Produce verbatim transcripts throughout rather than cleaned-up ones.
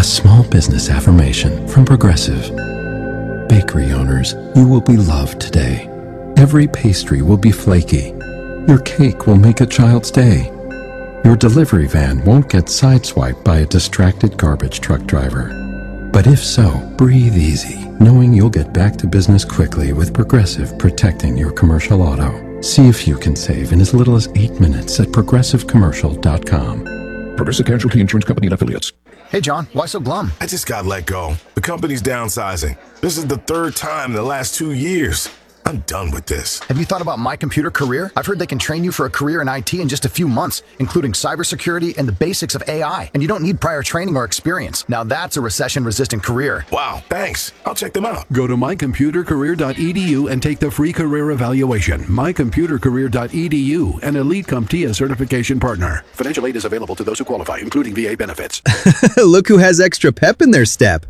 small business affirmation from Progressive. Bakery owners, you will be loved today. Every pastry will be flaky. Your cake will make a child's day. Your delivery van won't get sideswiped by a distracted garbage truck driver. But if so, breathe easy, knowing you'll get back to business quickly with Progressive protecting your commercial auto. See if you can save in as little as eight minutes at progressive commercial dot com. Progressive Casualty Insurance Company and Affiliates. Hey, John, why so glum? I just got let go. The company's downsizing. This is the third time in the last two years. I'm done with this. Have you thought about My Computer Career? I've heard they can train you for a career in I T in just a few months, including cybersecurity and the basics of A I. And you don't need prior training or experience. Now that's a recession-resistant career. Wow, thanks. I'll check them out. Go to my computer career dot e d u and take the free career evaluation. my computer career dot e d u, an Elite CompTIA certification partner. Financial aid is available to those who qualify, including V A benefits. Look who has extra pep in their step.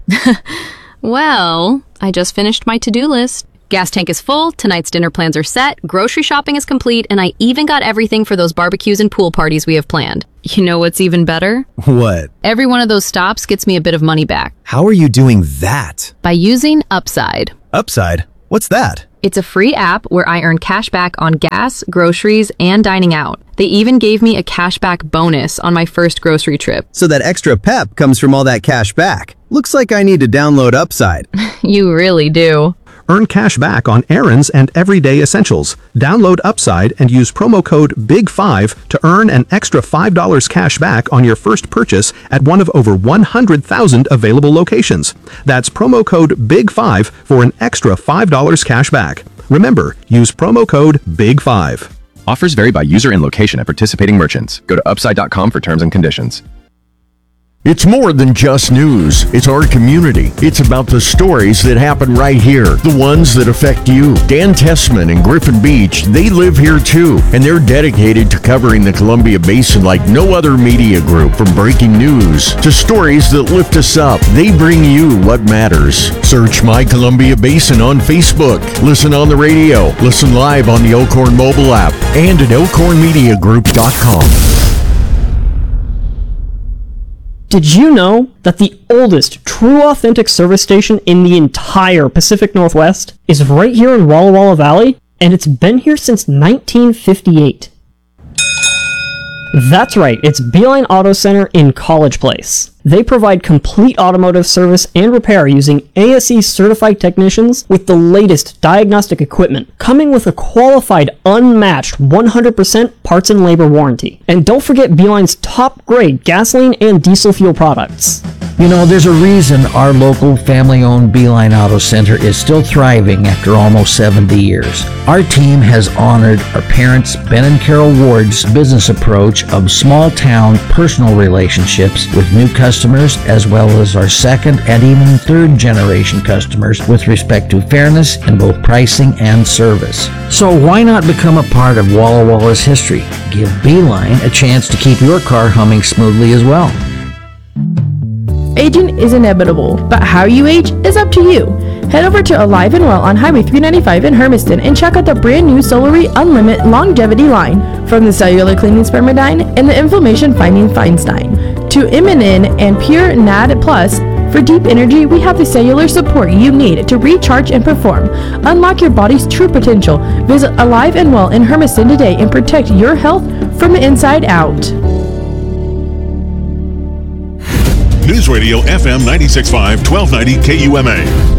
Well, I just finished my to-do list. Gas tank is full, tonight's dinner plans are set, grocery shopping is complete, and I even got everything for those barbecues and pool parties we have planned. You know what's even better? What? Every one of those stops gets me a bit of money back. How are you doing that? By using Upside. Upside? What's that? It's a free app where I earn cash back on gas, groceries, and dining out. They even gave me a cashback bonus on my first grocery trip. So that extra pep comes from all that cash back. Looks like I need to download Upside. You really do. Earn cash back on errands and everyday essentials. Download Upside and use promo code B I G five to earn an extra five dollars cash back on your first purchase at one of over one hundred thousand available locations. That's promo code B I G five for an extra five dollars cash back. Remember, use promo code B I G five. Offers vary by user and location at participating merchants. Go to upside dot com for terms and conditions. It's more than just news. It's our community. It's about the stories that happen right here, the ones that affect you. Dan Tessman and Griffin Beach, they live here too, and they're dedicated to covering the Columbia Basin like no other media group. From breaking news to stories that lift us up, they bring you what matters. Search My Columbia Basin on Facebook. Listen on the radio. Listen live on the Elkhorn mobile app and at elkhorn media group dot com. Did you know that the oldest true authentic service station in the entire Pacific Northwest is right here in Walla Walla Valley? And it's been here since nineteen fifty-eight. That's right, it's Beeline Auto Center in College Place. They provide complete automotive service and repair using A S E certified technicians with the latest diagnostic equipment, coming with a qualified, unmatched one hundred percent parts and labor warranty. And don't forget Beeline's top grade gasoline and diesel fuel products. You know, there's a reason our local family-owned Beeline Auto Center is still thriving after almost seventy years. Our team has honored our parents, Ben and Carol Ward's business approach of small-town personal relationships with new customers, as well as our second and even third-generation customers with respect to fairness in both pricing and service. So why not become a part of Walla Walla's history? Give Beeline a chance to keep your car humming smoothly as well. Aging is inevitable, but how you age is up to you. Head over to Alive and Well on Highway three ninety-five in Hermiston and check out the brand new Solary Unlimited Longevity line. From the cellular cleaning Spermidine and the inflammation fighting Feinstein to Immunin and Pure N A D Plus, for deep energy, we have the cellular support you need to recharge and perform. Unlock your body's true potential. Visit Alive and Well in Hermiston today and protect your health from the inside out. News Radio F M ninety-six point five, twelve ninety K U M A.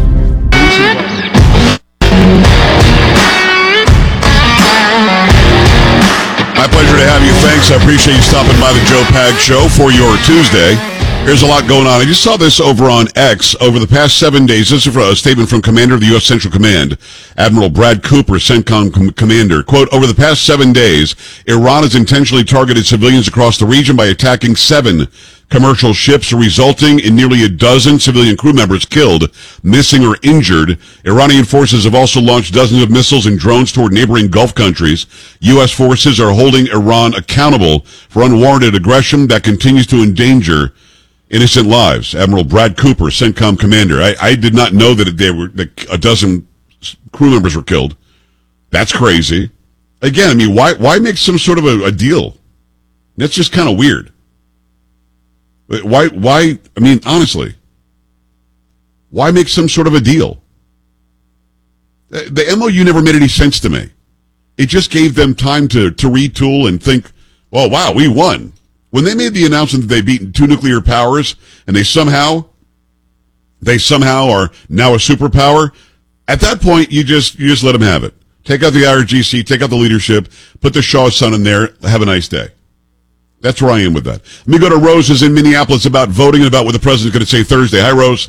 My pleasure to have you. Thanks. I appreciate you stopping by the Joe Pag Show for your Tuesday. There's a lot going on. I just saw this over on X. Over the past seven days, this is a statement from Commander of the U S Central Command, Admiral Brad Cooper, CENTCOM com- Commander. Quote, over the past seven days, Iran has intentionally targeted civilians across the region by attacking seven commercial ships, resulting in nearly a dozen civilian crew members killed, missing, or injured. Iranian forces have also launched dozens of missiles and drones toward neighboring Gulf countries. U S forces are holding Iran accountable for unwarranted aggression that continues to endanger innocent lives. Admiral Brad Cooper, CENTCOM Commander. I, I did not know that they were that a dozen crew members were killed. That's crazy. Again, I mean, why why make some sort of a, a deal? That's just kind of weird. Why, why, I mean, honestly, why make some sort of a deal? The M O U never made any sense to me. It just gave them time to, to retool and think, well, wow, we won. When they made the announcement that they beat two nuclear powers and they somehow, they somehow are now a superpower, at that point, you just, you just let them have it. Take out the I R G C, take out the leadership, put the Shaw son in there, have a nice day. That's where I am with that. Let me go to Rose who's in Minneapolis about voting and about what the president's going to say Thursday. Hi, Rose.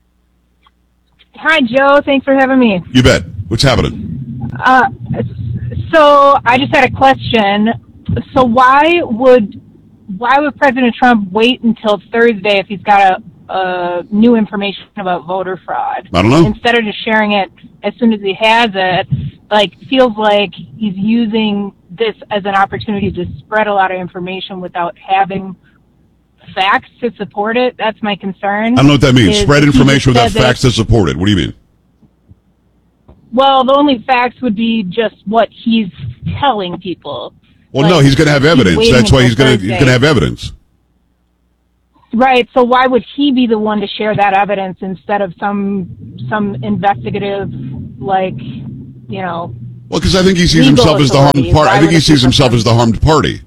Hi, Joe. Thanks for having me. You bet. What's happening? Uh, so I just had a question. So why would why would President Trump wait until Thursday if he's got a, a new information about voter fraud? I don't know. Instead of just sharing it as soon as he has it, like feels like he's using this as an opportunity to spread a lot of information without having facts to support it. That's my concern. I don't know what that means. Spread information without that- facts to support it. What do you mean? Well, the only facts would be just what he's telling people. Well, Like, no, he's going to have he's evidence. waiting That's why he's until going to he's Thursday. going to have evidence. Right. So why would he be the one to share that evidence instead of some some investigative, like, you know? Well, because I think he sees legal himself as the harmed authorities? party. I Why think would he it sees be himself as the harmed party.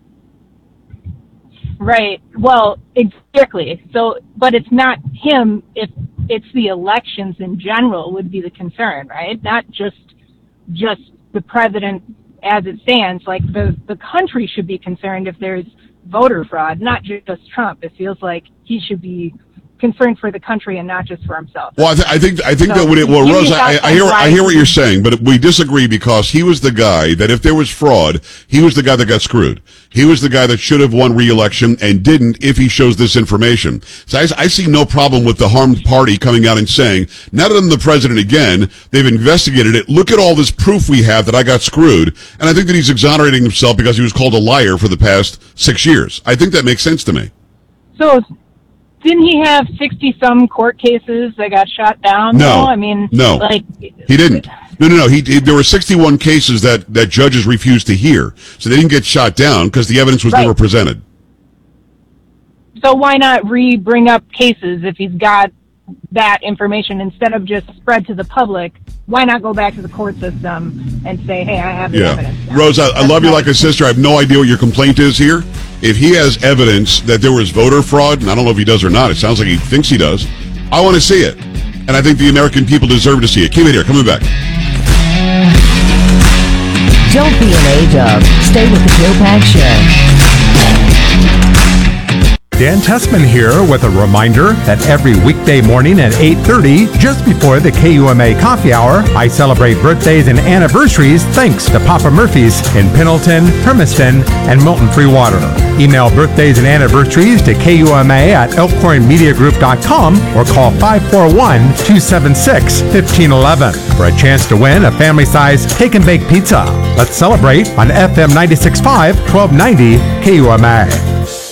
Right. Well, exactly. So, but it's not him. If it's the elections in general would be the concern, right? Not just just the president as it stands. Like the the country should be concerned if there's voter fraud, not just Trump. It feels like he should be concerned for the country and not just for himself. Well, I, th- I think I think So, that would it. Well, give me Rosa, I, thoughts I hear on I why- hear what you're saying, but we disagree because he was the guy that if there was fraud, he was the guy that got screwed. He was the guy that should have won re-election and didn't if he shows this information. So I, I see no problem with the harmed party coming out and saying, now that I'm the president again, they've investigated it. Look at all this proof we have that I got screwed. And I think that he's exonerating himself because he was called a liar for the past six years. I think that makes sense to me. So, didn't he have sixty some court cases that got shot down? No. though? I mean, No. like, He didn't. No, no, no. He, he there were sixty-one cases that, that judges refused to hear, so they didn't get shot down because the evidence was Right. never presented. so why not re-bring up cases if he's got that information instead of just spread to the public? Why not go back to the court system and say, hey, I have the Yeah, evidence? Rose, I, I love you like a sister. I have no idea what your complaint is here. If he has evidence that there was voter fraud, and I don't know if he does or not, it sounds like he thinks he does. I want to see it, and I think the American people deserve to see it. Keep it here. Coming back. Don't be an A-dub. Stay with the Joe Pags Show. Dan Tessman here with a reminder that every weekday morning at eight thirty, just before the K U M A coffee hour, I celebrate birthdays and anniversaries thanks to Papa Murphy's in Pendleton, Hermiston, and Milton Free Water. Email birthdays and anniversaries to K U M A at elkhorn media group dot com or call five four one, two seven six, one five one one for a chance to win a family-sized cake and bake pizza. Let's celebrate on F M ninety-six point five, twelve ninety K U M A.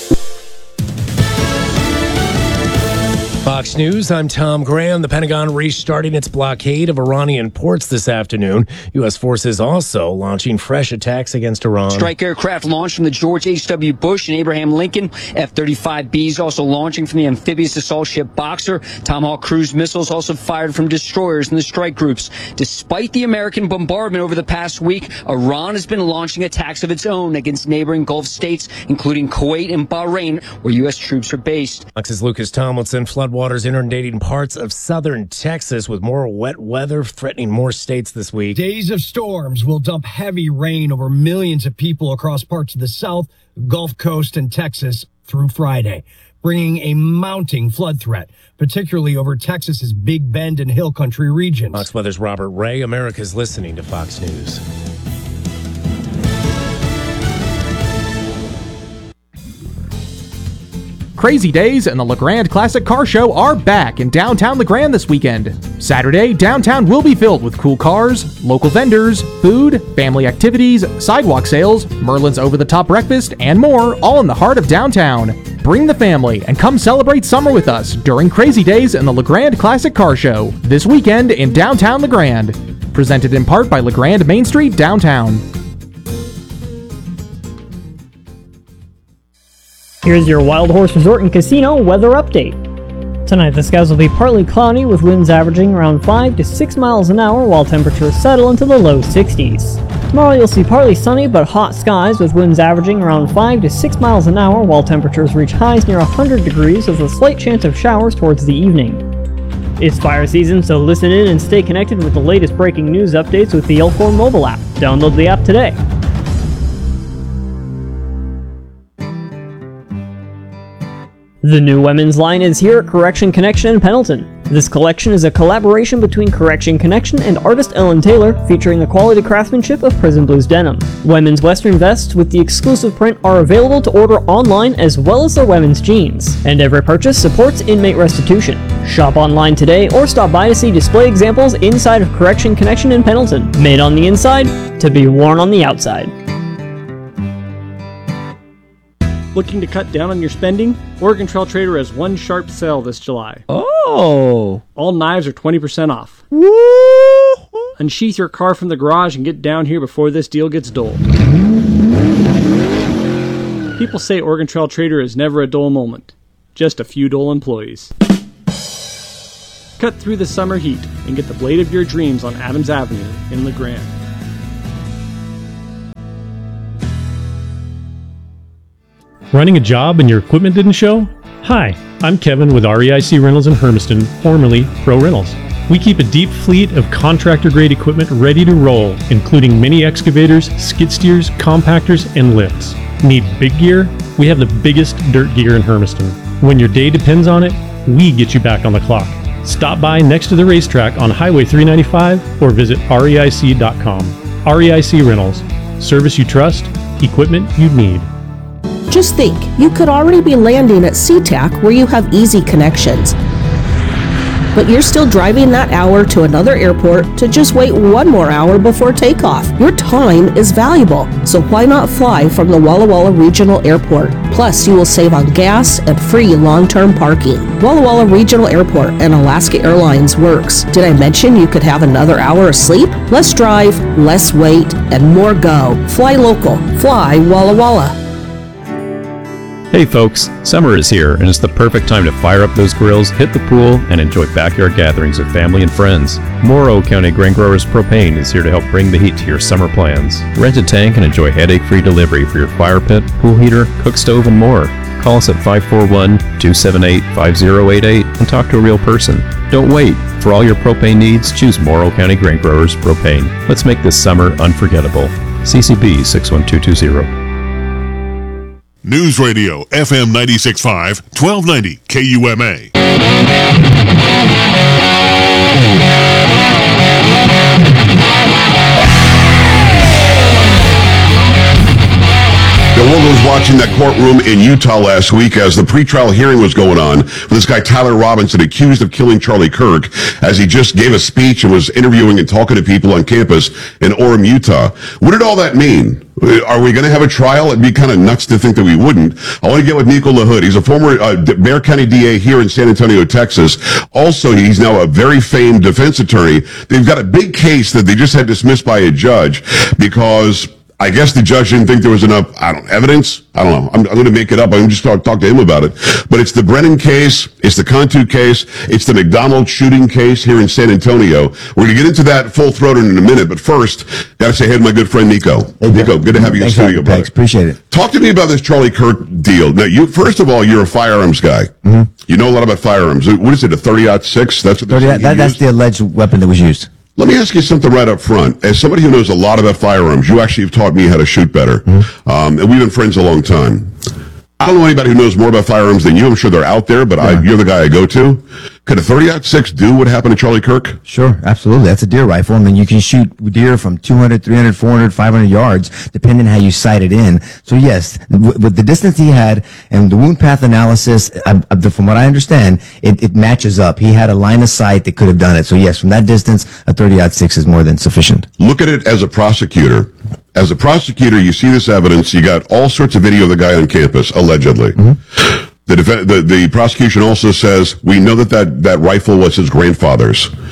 Fox News, I'm Tom Graham. The Pentagon restarting its blockade of Iranian ports this afternoon. U S forces also launching fresh attacks against Iran. Strike aircraft launched from the George H W. Bush and Abraham Lincoln. F thirty-five Bs also launching from the amphibious assault ship Boxer. Tomahawk cruise missiles also fired from destroyers in the strike groups. Despite the American bombardment over the past week, Iran has been launching attacks of its own against neighboring Gulf states, including Kuwait and Bahrain, where U S troops are based. Fox's Lucas Tomlinson. Floodwaters inundating parts of southern Texas with more wet weather threatening more states this week. Days of storms will dump heavy rain over millions of people across parts of the South, Gulf Coast, and Texas through Friday, bringing a mounting flood threat, particularly over Texas's Big Bend and Hill Country regions. Fox Weather's Robert Ray. America's listening to Fox News. Crazy Days and the LeGrand Classic Car Show are back in downtown LeGrand this weekend. Saturday, downtown will be filled with cool cars, local vendors, food, family activities, sidewalk sales, Merlin's over-the-top breakfast, and more, all in the heart of downtown. Bring the family and come celebrate summer with us during Crazy Days and the LeGrand Classic Car Show this weekend in downtown LeGrand. Presented in part by LeGrand Main Street Downtown. Here's your Wild Horse Resort and Casino weather update. Tonight the skies will be partly cloudy with winds averaging around five to six miles an hour while temperatures settle into the low sixties. Tomorrow you'll see partly sunny but hot skies with winds averaging around five to six miles an hour while temperatures reach highs near one hundred degrees with a slight chance of showers towards the evening. It's fire season, so listen in and stay connected with the latest breaking news updates with the Elkhorn mobile app. Download the app today. The new women's line is here at Correction Connection in Pendleton. This collection is a collaboration between Correction Connection and artist Ellen Taylor, featuring the quality craftsmanship of Prison Blues denim. Women's western vests with the exclusive print are available to order online as well as their women's jeans, and every purchase supports inmate restitution. Shop online today or stop by to see display examples inside of Correction Connection in Pendleton. Made on the inside, to be worn on the outside. Looking to cut down on your spending? Oregon Trail Trader has one sharp sale this July. Oh! All knives are twenty percent off. Woo-hoo. Unsheath your car from the garage and get down here before this deal gets dull. People say Oregon Trail Trader is never a dull moment. Just a few dull employees. Cut through the summer heat and get the blade of your dreams on Adams Avenue in LeGrand. Running a job and your equipment didn't show? Hi, I'm Kevin with R E I C Rentals in Hermiston, formerly Pro Rentals. We keep a deep fleet of contractor-grade equipment ready to roll, including mini excavators, skid steers, compactors, and lifts. Need big gear? We have the biggest dirt gear in Hermiston. When your day depends on it, we get you back on the clock. Stop by next to the racetrack on Highway three ninety-five or visit R E I C dot com. R E I C Rentals. Service you trust, equipment you need. Just think, you could already be landing at SeaTac where you have easy connections. But you're still driving that hour to another airport to just wait one more hour before takeoff. Your time is valuable, so why not fly from the Walla Walla Regional Airport? Plus, you will save on gas and free long-term parking. Walla Walla Regional Airport and Alaska Airlines works. Did I mention you could have another hour of sleep? Less drive, less wait, and more go. Fly local. Fly Walla Walla. Hey folks, summer is here and it's the perfect time to fire up those grills, hit the pool, and enjoy backyard gatherings with family and friends. Morrow County Grain Growers Propane is here to help bring the heat to your summer plans. Rent a tank and enjoy headache-free delivery for your fire pit, pool heater, cook stove, and more. Call us at five four one, two seven eight, five zero eight eight and talk to a real person. Don't wait. For all your propane needs, choose Morrow County Grain Growers Propane. Let's make this summer unforgettable. C C B six one two two zero. News Radio F M ninety-six point five, twelve ninety K U M A. The world was watching that courtroom in Utah last week as the pretrial hearing was going on with this guy Tyler Robinson, accused of killing Charlie Kirk, as he just gave a speech and was interviewing and talking to people on campus in Orem, Utah. What did all that mean? Are we going to have a trial? It'd be kind of nuts to think that we wouldn't. I want to get with Nico LaHood. He's a former uh, Bexar County D A here in San Antonio, Texas. Also, he's now a very famed defense attorney. They've got a big case that they just had dismissed by a judge because I guess the judge didn't think there was enough, I don't know, evidence. I don't know. I'm, I'm going to make it up. I'm going to just talk, talk to him about it. But it's the Brennan case. It's the Cantu case. It's the McDonald shooting case here in San Antonio. We're going to get into that full-throated in a minute. But first, got to say hey to my good friend Nico. Hey, Nico, good to have you in studio, brother. Thanks. Appreciate it. Talk to me about this Charlie Kirk deal. Now, you first of all, you're a firearms guy. Mm-hmm. You know a lot about firearms. What is it, a thirty aught six? That's what thirty, that, that, that's the alleged weapon that was used. Let me ask you something right up front. As somebody who knows a lot about firearms, you actually have taught me how to shoot better. Mm-hmm. Um, and we've been friends a long time. I don't know anybody who knows more about firearms than you. I'm sure they're out there, but yeah. I, you're the guy I go to. Could a thirty aught six do what happened to Charlie Kirk? Sure, absolutely. That's a deer rifle. I mean, you can shoot deer from two hundred, three hundred, four hundred, five hundred yards, depending on how you sight it in. So yes, with the distance he had and the wound path analysis, I, I, from what I understand, it, it matches up. He had a line of sight that could have done it. So yes, from that distance, a thirty aught six is more than sufficient. Look at it as a prosecutor. As a prosecutor, you see this evidence. You got all sorts of video of the guy on campus, allegedly. Mm-hmm. The, def- the the prosecution also says, we know that, that that rifle was his grandfather's.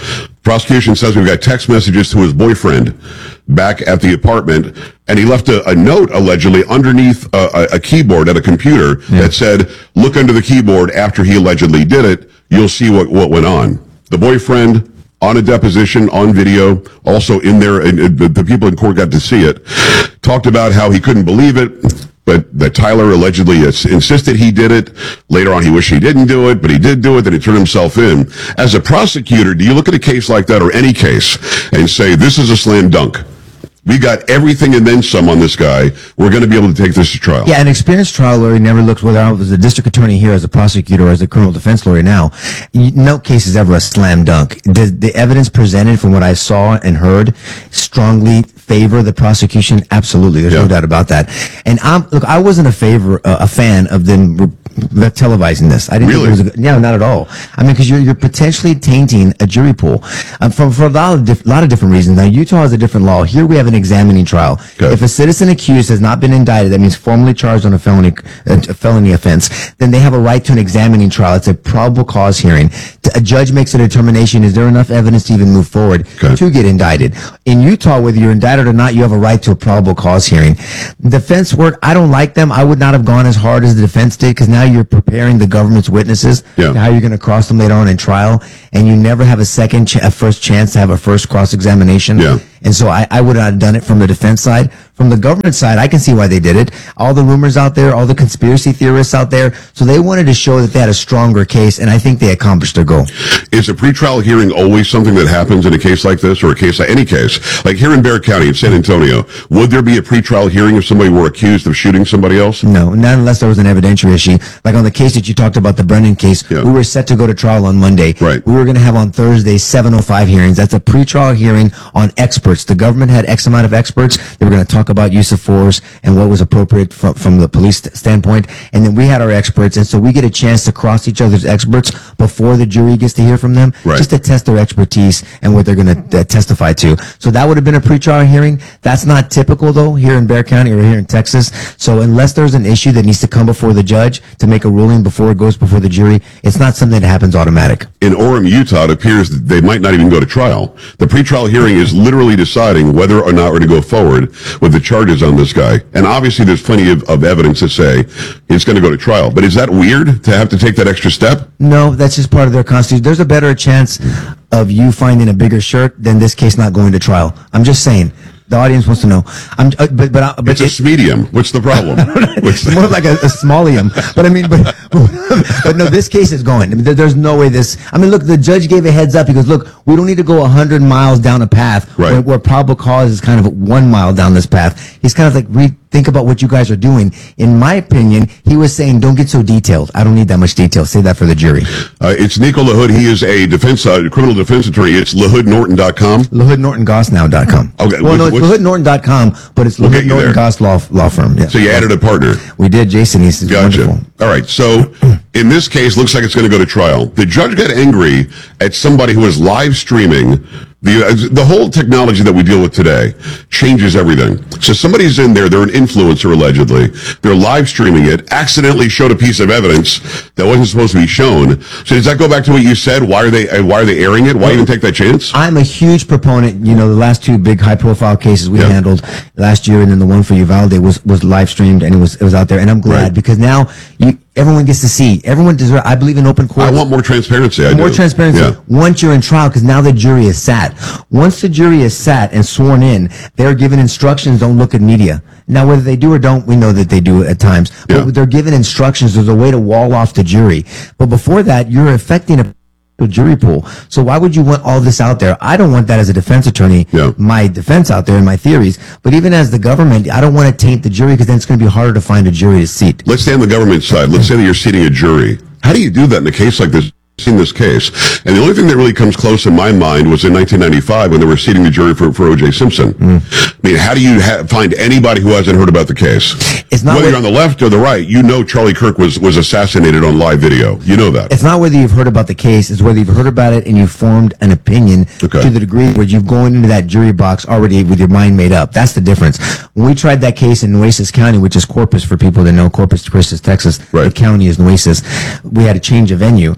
Prosecution says we've got text messages to his boyfriend back at the apartment, and he left a, a note allegedly underneath a, a, a keyboard at a computer yeah. that said, look under the keyboard after he allegedly did it. You'll see what, what went on. The boyfriend on a deposition, on video, also in there, and, and the people in court got to see it, talked about how he couldn't believe it, but that Tyler allegedly insisted he did it. Later on, he wished he didn't do it, but he did do it, then he turned himself in. As a prosecutor, do you look at a case like that, or any case, and say, this is a slam dunk? We got everything and then some on this guy. We're going to be able to take this to trial. Yeah, an experienced trial lawyer never looks, whether I was a district attorney here as a prosecutor or as a criminal defense lawyer now, no case is ever a slam dunk. The, the evidence presented from what I saw and heard strongly favor the prosecution. Absolutely. There's yeah. no doubt about that. And I'm, look, I wasn't a favor, uh, a fan of them re- televising this. I didn't really? think it was a, yeah, not at all. I mean, because you're, you're potentially tainting a jury pool um, for, for a lot of, diff- lot of different reasons. Now, Utah has a different law. Here we have an examining trial. Okay. If a citizen accused has not been indicted, that means formally charged on a felony, a felony offense, then they have a right to an examining trial. It's a probable cause hearing. A judge makes a determination, is there enough evidence to even move forward okay. to get indicted? In Utah, whether you're indicted or not, you have a right to a probable cause hearing. Defense work, I don't like them. I would not have gone as hard as the defense did, because now you're preparing the government's witnesses yeah. to how you're going to cross them later on in trial, and you never have a second, ch- a first chance to have a first cross-examination. Yeah. And so I, I would not have done it from the defense side. From the government side, I can see why they did it. All the rumors out there, all the conspiracy theorists out there. So they wanted to show that they had a stronger case, and I think they accomplished their goal. Is a pretrial hearing always something that happens in a case like this, or a case like any case? Like here in Bexar County, in San Antonio, would there be a pretrial hearing if somebody were accused of shooting somebody else? No, not unless there was an evidentiary issue. Like on the case that you talked about, the Brennan case, yeah. we were set to go to trial on Monday. Right. We were going to have on Thursday seven oh five hearings. That's a pretrial hearing on experts. The government had X amount of experts. They were going to talk about use of force and what was appropriate from, from the police standpoint. And then we had our experts. And so we get a chance to cross each other's experts before the jury gets to hear from them, right. just to test their expertise and what they're going to uh, testify to. So that would have been a pretrial hearing. That's not typical, though, here in Bexar County or here in Texas. So unless there's an issue that needs to come before the judge to make a ruling before it goes before the jury, it's not something that happens automatic. In Orem, Utah, it appears that they might not even go to trial. The pretrial hearing is literally deciding whether or not we're to go forward with the charges on this guy. And obviously there's plenty of, of evidence to say it's going to go to trial. But is that weird to have to take that extra step? No, that's just part of their constitution. There's a better chance of you finding a bigger shirt than this case not going to trial. I'm just saying. The audience wants to know. I'm, uh, but but, uh, but it's a medium. What's the problem? It's more like a, a smallium. But I mean, but but no, this case is going. I mean, there, there's no way this. I mean, look, the judge gave a heads up. He goes, look, we don't need to go a hundred miles down a path right. where, where probable cause is kind of one mile down this path. He's kind of like re. Think about what you guys are doing. In my opinion, he was saying, don't get so detailed. I don't need that much detail. Say that for the jury. Uh, it's Nico LaHood. He is a defense, uh, criminal defense attorney. It's LaHood Norton dot com. LaHood Norton Goss-Now dot com. Okay. Well, no, it's LaHood Norton dot com, but it's LaHood Norton Goss law, law firm. Yeah. So you added a partner. We did. Jason, he's gotcha. wonderful. All right. So in this case, looks like it's going to go to trial. The judge got angry at somebody who was live streaming. The, the whole technology that we deal with today changes everything. So somebody's in there, they're an influencer allegedly. They're live streaming it, accidentally showed a piece of evidence that wasn't supposed to be shown. So does that go back to what you said? Why are they why are they airing it? Why even take that chance? I'm a huge proponent. You know, the last two big high profile cases we yep. handled last year, and then the one for Uvalde was was live streamed and it was it was out there. And I'm glad right. because now you everyone gets to see. Everyone deserves. I believe in open court. I want more transparency. I more do. transparency Yeah. once you're in trial, because now the jury is sat. Once the jury is sat and sworn in, they're given instructions. Don't look at media. Now, whether they do or don't, we know that they do at times. But Yeah. they're given instructions. There's a way to wall off the jury. But before that, you're affecting a a jury pool. So why would you want all this out there? I don't want that as a defense attorney, Yeah. my defense out there and my theories. But even as the government, I don't want to taint the jury, because then it's going to be harder to find a jury to seat. Let's stay on the government side. Let's say that you're seating a jury. How do you do that in a case like this? Seen this case, and the only thing that really comes close in my mind was in nineteen ninety-five when they were seating the jury for, for O J Simpson. Mm. I mean, how do you ha- find anybody who hasn't heard about the case? It's not whether what, you're on the left or the right. You know, Charlie Kirk was was assassinated on live video. You know that. It's not whether you've heard about the case; it's whether you've heard about it and you've formed an opinion okay. to the degree where you've gone into that jury box already with your mind made up. That's the difference. When we tried that case in Nueces County, which is Corpus for people that know Corpus Christi, Texas, right. the county is Nueces. We had a change of venue. There was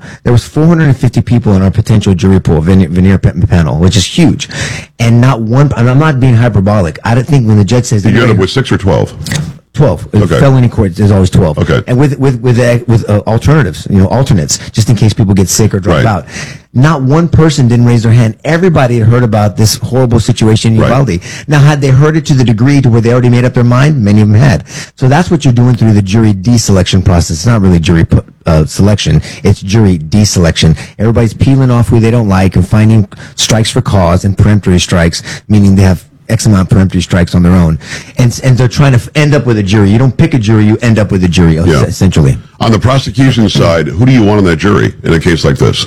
four hundred fifty people in our potential jury pool, veneer, veneer panel, which is huge. And not one, and I'm not being hyperbolic. I don't think when the judge says... You end up with six or twelve? twelve. Okay. Felony court, there's always twelve. Okay. And with with with uh, with uh, alternatives, you know, alternates, just in case people get sick or drop Right. out. Not one person didn't raise their hand. Everybody had heard about this horrible situation in Uvalde. Now, had they heard it to the degree to where they already made up their mind? Many of them had. So that's what you're doing through the jury deselection process. It's not really jury uh, selection. It's jury deselection. Everybody's peeling off who they don't like and finding strikes for cause and peremptory strikes, meaning they have X amount of peremptory strikes on their own. And and they're trying to f- end up with a jury. You don't pick a jury, you end up with a jury, Yeah. essentially. On the prosecution side, who do you want on that jury in a case like this?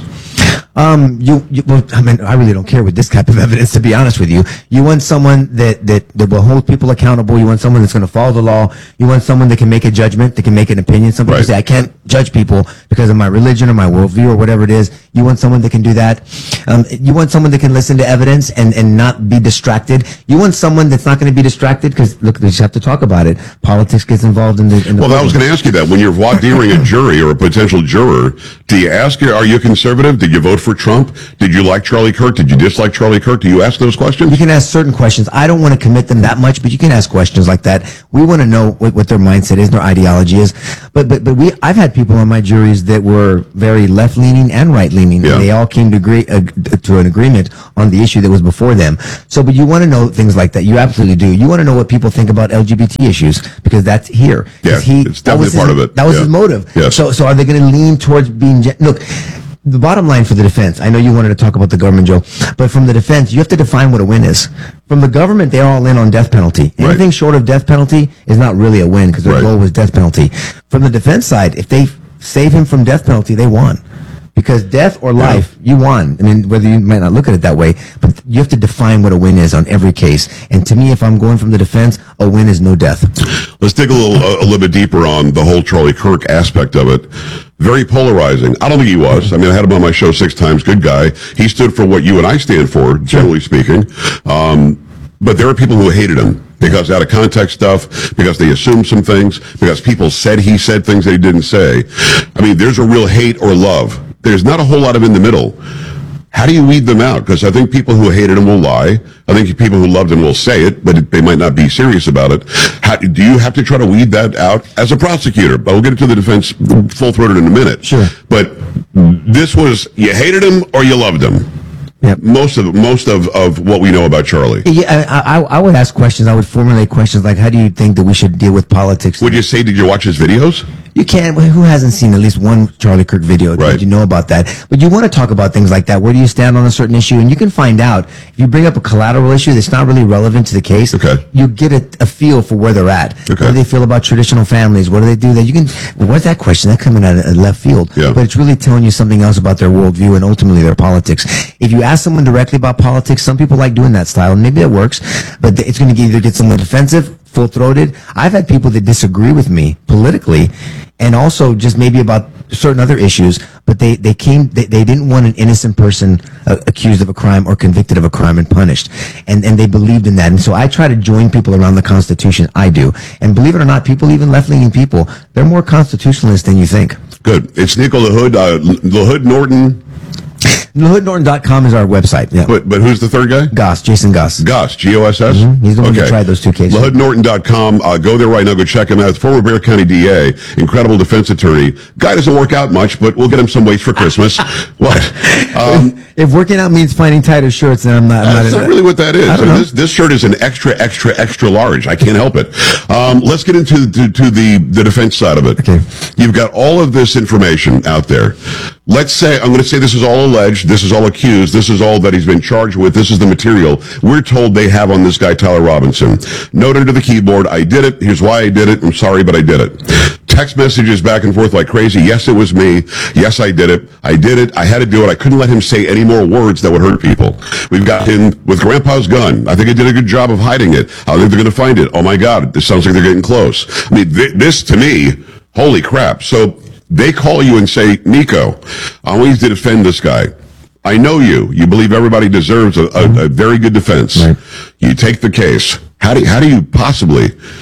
Um, you, you, well, I mean, I really don't care with this type of evidence, to be honest with you. You want someone that, that, that will hold people accountable. You want someone that's going to follow the law. You want someone that can make a judgment, that can make an opinion. Some people Right. say, I can't judge people because of my religion or my worldview or whatever it is. You want someone that can do that. Um, you want someone that can listen to evidence and, and not be distracted. You want someone that's not going to be distracted because, look, we just have to talk about it. Politics gets involved in the, in the Well, I was going to ask you that. When you're voir direing a jury or a potential juror, do you ask, are you conservative? Did you vote for Trump? Did you like Charlie Kirk? Did you dislike Charlie Kirk? Do you ask those questions? You can ask certain questions. I don't want to commit them that much, but you can ask questions like that. We want to know what, what their mindset is, their ideology is. But but but we, I've had people on my juries that were very left leaning and right leaning, Yeah. and they all came to agree uh, to an agreement on the issue that was before them. So, but you want to know things like that. You absolutely do. You want to know what people think about L G B T issues because that's here. 'Cause Yeah, it's that was definitely part his- of it. That was Yeah. his motive. Yes. So so are they going to lean towards being gen- look? The bottom line for the defense, I know you wanted to talk about the government, Joe, but from the defense, you have to define what a win is. From the government, they're all in on death penalty. Anything short of death penalty is not really a win because their Right. goal was death penalty. From the defense side, if they save him from death penalty, they won. Because death or life, you won. I mean, whether you might not look at it that way, but you have to define what a win is on every case. And to me, if I'm going from the defense, a win is no death. Let's dig a little a, a little bit deeper on the whole Charlie Kirk aspect of it. Very polarizing. I don't think he was. I mean, I had him on my show six times. Good guy. He stood for what you and I stand for, generally speaking. Um, but there are people who hated him because out of context stuff, because they assumed some things, because people said he said things they didn't say. I mean, there's a real hate or love. There's not a whole lot of in the middle. How do you weed them out? Because I think people who hated him will lie. I think people who loved him will say it, but it, they might not be serious about it. How, do you have to try to weed that out as a prosecutor? But we'll get into the defense full-throated in a minute. Sure. But this was, you hated him or you loved him. Yep. Most of most of, of what we know about Charlie. Yeah, I, I, I would ask questions. I would formulate questions like, how do you think that we should deal with politics? Would you say, did you watch his videos? You can't. Well, who hasn't seen at least one Charlie Kirk video? Right. You know about that. But you want to talk about things like that. Where do you stand on a certain issue? And you can find out if you bring up a collateral issue that's not really relevant to the case. Okay. You get a, a feel for where they're at. Okay. What do they feel about traditional families? What do they do? That you can. Well, what's that question? That coming out of left field. Yeah. But it's really telling you something else about their worldview and ultimately their politics. If you ask someone directly about politics, some people like doing that style, and maybe it works. But it's going to either get someone defensive, full-throated. I've had people that disagree with me politically and also just maybe about certain other issues, but they, they came, they, they didn't want an innocent person uh, accused of a crime or convicted of a crime and punished. And, and they believed in that. And so I try to join people around the Constitution. I do. And believe it or not, people, even left-leaning people, they're more constitutionalist than you think. Good. It's Nico LaHood, uh, LaHood Norton. LaHood Norton dot com is our website. Yeah. But, but who's the third guy? Goss, Jason Goss. Goss, G O S S? Mm-hmm. He's the one who tried those two cases. LaHood Norton dot com. Uh, go there right now. Go check him out. Former Bexar County D A. Incredible defense attorney. Guy doesn't work out much, but we'll get him some weights for Christmas. What? Um, if working out means finding tighter shirts, then I'm not. I'm that's not, not really what that is. I don't I mean, know. this, this shirt is an extra, extra, extra large. I can't help it. Um, let's get into to, to the, the defense side of it. Okay. You've got all of this information out there. Let's say, I'm going to say this is all alleged, this is all accused, this is all that he's been charged with, this is the material we're told they have on this guy, Tyler Robinson. Note under the keyboard, I did it, here's why I did it, I'm sorry, but I did it. Text messages back and forth like crazy, yes, it was me, yes, I did it, I did it, I had to do it, I couldn't let him say any more words that would hurt people. We've got him with Grandpa's gun, I think I did a good job of hiding it, I think they're going to find it, oh my God, this sounds like they're getting close. I mean, th- this to me, holy crap. So, they call you and say, Nico, I want you to defend this guy. I know you. You believe everybody deserves a, a, a very good defense. Right. You take the case. How do you, how do you possibly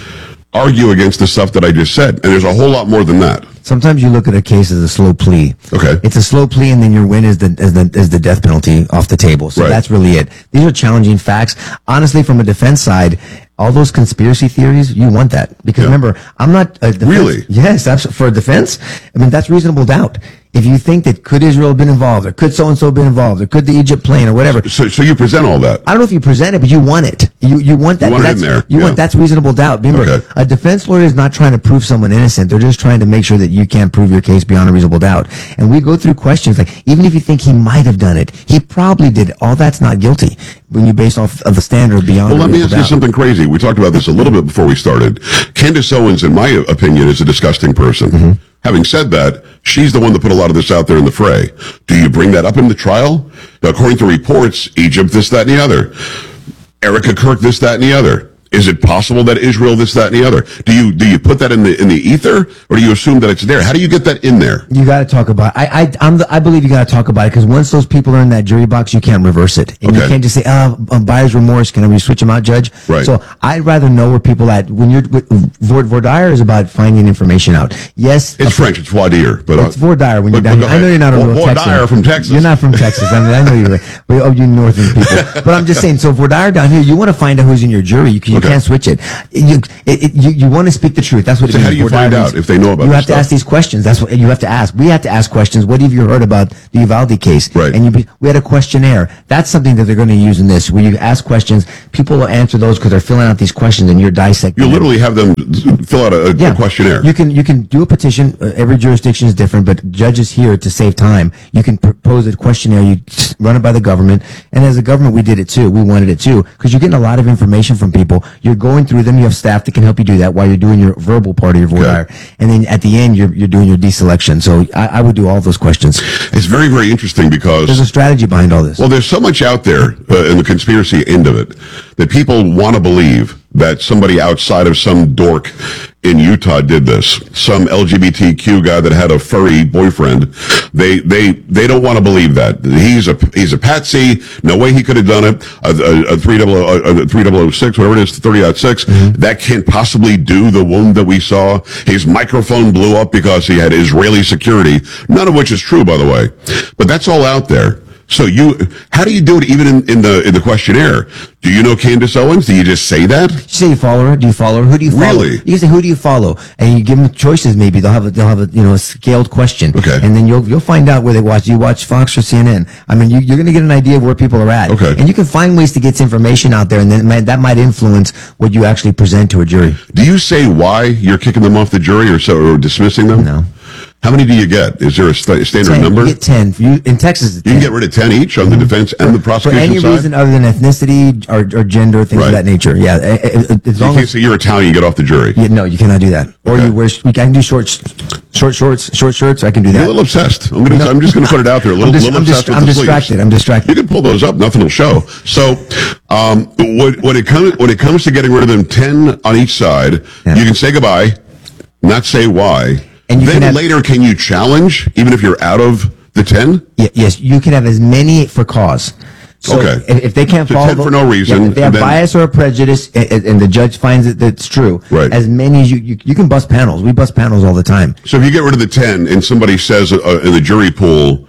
argue against the stuff that I just said. And there's a whole lot more than that. Sometimes you look at a case as a slow plea. Okay. It's a slow plea, and then your win is the is the is the death penalty off the table. So Right. that's really it. These are challenging facts. Honestly, from a defense side, all those conspiracy theories, you want that because remember, I'm not a defense, Really? Yes, that's for a defense. I mean, that's reasonable doubt. If you think that could Israel have been involved, or could so and so been involved, or could the Egypt plane, or whatever. So, so you present all that. I don't know if you present it, but you want it. You you want that. You want it in that's, there, You yeah. want that's reasonable doubt. Remember, Okay. a defense lawyer is not trying to prove someone innocent. They're just trying to make sure that you can't prove your case beyond a reasonable doubt. And we go through questions like, even if you think he might have done it, he probably did it. All that's not guilty when you base off of the standard beyond. Well, a let me reasonable ask you doubt. something crazy. We talked about this a little bit before we started. Candace Owens, in my opinion, is a disgusting person. Mm-hmm. Having said that, she's the one that put a lot of this out there in the fray. Do you bring that up in the trial? Now, according to reports, Egypt, this, that, and the other. Erica Kirk, this, that, and the other. Is it possible that Israel, this, that, and the other? Do you do you put that in the in the ether, or do you assume that it's there? How do you get that in there? You got to talk about. I I I'm the, I believe you got to talk about it because once those people are in that jury box, you can't reverse it, and you Okay. can't just say, "Oh, um, buyer's remorse." Can we switch them out, Judge? Right. So I'd rather know where people at. When you're Vord Vordaire is about finding information out. Yes, It's French. It's voir dire. But, uh, it's Vordaire when you're but- down but here. I go know you're not a ahead. real Voir Texan. dire from Texas. You're not from Texas. I mean, I know you're. We owe you northern people. But I'm just saying. So Vordaire down here, you want to find out who's in your jury. You, can, you Okay. can't switch it. You it, it, you, you want to speak the truth. That's what it So means. how do you Vordaire find means- out if they know about You this have to stuff? ask these questions. That's what you have to ask. We have to ask questions. What have you heard about the Uvalde case? Right. And you, be- we had a questionnaire. That's something that they're going to use in this. Where you ask questions, people will answer those because they're filling out these questions, and you're dissecting. You them. literally have them fill out a, a Yeah. questionnaire. You can you can do a petition. Uh, every jurisdiction is different, but judges here to save time. You can propose a questionnaire. You s- run it by the government, and as a government, we did it too. We wanted it too because you're getting a lot of information from people. You're going through them. You have staff that can help you do that while you're doing your verbal part of your voir dire, and then at the end, you're you're doing your deselection. So I, I would do all those questions. It's very, very interesting because There's a strategy behind all this. well, there's so much out there uh, in the conspiracy end of it that people want to believe that somebody outside of some dork in Utah did this. Some L G B T Q guy that had a furry boyfriend. They they they don't want to believe that he's a he's a patsy. No way he could have done it. A, a, a three double a three double o six, whatever it is, thirty out six. That can't possibly do the wound that we saw. His microphone blew up because he had Israeli security. None of which is true, by the way. But that's all out there. So you, how do you do it even in, in the in the questionnaire? Do you know Candace Owens? Do you just say that? You say you follow her. Do you follow her? Who do you follow? Really? You can say who do you follow, and you give them choices. Maybe they'll have a they'll have a you know a scaled question. Okay. And then you'll you'll find out where they watch. Do you watch Fox or C N N? I mean, you, you're going to get an idea of where people are at. Okay. And you can find ways to get information out there, and then it might, that might influence what you actually present to a jury. Do you say why you're kicking them off the jury or so or dismissing them? No. How many do you get? Is there a st- standard ten, number? You get ten. You, in Texas, it's You can ten. get rid of ten each on the defense and the For prosecution any side. reason other than ethnicity or, or gender, things Right. of that nature. Yeah. eh, eh, eh, As You long can't as say you're Italian, you get off the jury. yeah, no, you cannot do that. Or Okay. you wear. I can do short, short shorts, short shirts. I can do that. You're a little obsessed. I'm gonna. No. I'm just gonna put it out there. A little, I'm, dis- little I'm, obsessed dis- with I'm the distracted. sleeves. I'm distracted. You can pull those up. Nothing will show. So, um, when, when it comes when it comes to getting rid of them, ten on each side, Yeah. you can say goodbye, not say why. And you then can have- later, can you challenge even if you're out of the ten? Yeah, yes, you can have as many for cause. So Okay. If, if they can't So follow ten the- for no reason, yeah, if they have and then- bias or a prejudice, and, and the judge finds it that's true, Right. as many as you, you you can bust panels. We bust panels all the time. So if you get rid of the ten and somebody says uh, in the jury pool,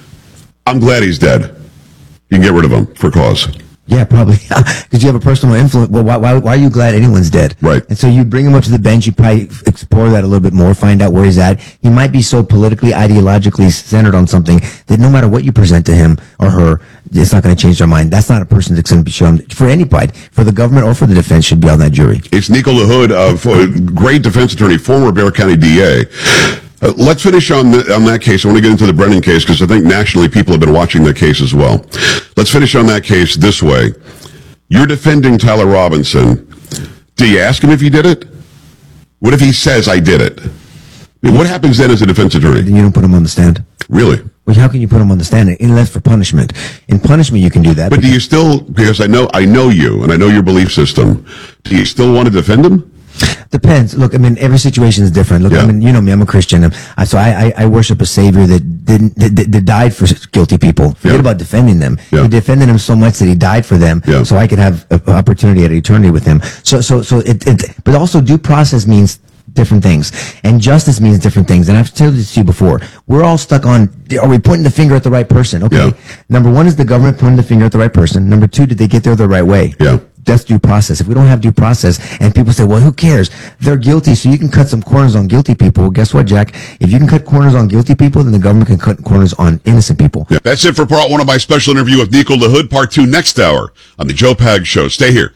"I'm glad he's dead," you can get rid of him for cause. Yeah, probably because you have a personal influence. Well, why, why why are you glad anyone's dead? Right. And so you bring him up to the bench. You probably explore that a little bit more, find out where he's at. He might be so politically, ideologically centered on something that no matter what you present to him or her, it's not going to change their mind. That's not a person that's going to be shown for anybody, for the government or for the defense, should be on that jury. It's Nico LaHood, uh, great defense attorney, former Bexar County D A. Uh, let's finish on the, on that case. I want to get into the Brennan case because I think nationally people have been watching that case as well. Let's finish on that case this way. You're defending Tyler Robinson. Do you ask him if he did it? What if he says, I did it? I mean, what happens then as a defense attorney? Then you don't put him on the stand. Really? Well, how can you put him on the stand unless for punishment? In punishment, you can do that. But do you still, because I know, I know you and I know your belief system, do you still want to defend him? Depends. Look, I mean, every situation is different. Look, Yeah. I mean, you know me, I'm a Christian. Um, I- So I, I, I worship a Savior that didn't, that, that that died for guilty people. Forget Yeah. about defending them. Yeah. He defended them so much that he died for them, Yeah. so I could have an opportunity at eternity with him. So, so, so it, it, but also due process means different things, and justice means different things. And I've told this to you before. We're all stuck on: are we pointing the finger at the right person? Okay. Yeah. Number one, is the government pointing the finger at the right person? Number two, did they get there the right way? Yeah. That's due process. If we don't have due process, and people say, well, who cares? They're guilty, so you can cut some corners on guilty people. Well, guess what, Jack? If you can cut corners on guilty people, then the government can cut corners on innocent people. Yeah. That's it for part one of my special interview with Nico LaHood. Part two next hour on the Joe Pag Show. Stay here.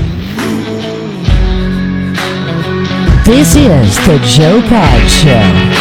This is the Joe Pag Show.